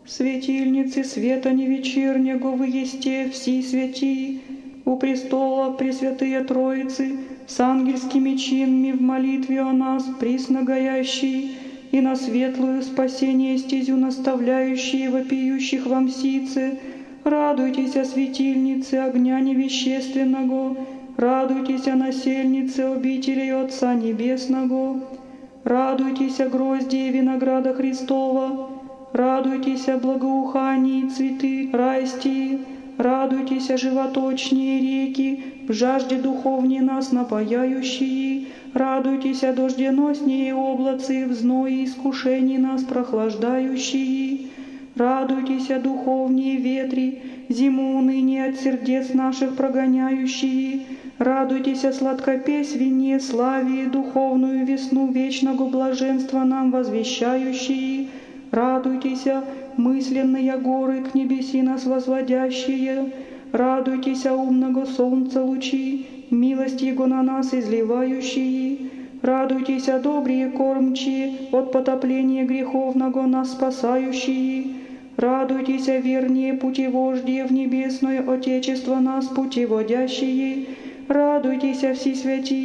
Светильницы света невечернего вы есте все святи, у престола Пресвятые Троицы, с ангельскими чинами в молитве о нас присногоящие, и на светлую спасение стезю наставляющие вопиющих вам сице, радуйтесь о светильнице огня невещественного, радуйтесь о насельнице обителей Отца Небесного, радуйтесь о грозде винограда Христова, радуйтесь о благоухании цветы райские, радуйтесь о животочнее реки, в жажде духовней нас напаяющие, радуйтесь о дожденоснее облацы, в зное искушений нас прохлаждающие, радуйтесь о духовнее ветре, зиму ныне от сердец наших прогоняющие, радуйтесь о сладкопесвенне славе, духовную весну вечного блаженства нам возвещающие, радуйтесь, мысленные горы к небеси нас возводящие, радуйтесь, умного солнца лучи, милость Его на нас изливающие, радуйтесь, добрые кормчие, от потопления греховного нас спасающие, радуйтесь, вернее путевождие в небесное Отечество нас путеводящие, радуйтесь, все святие,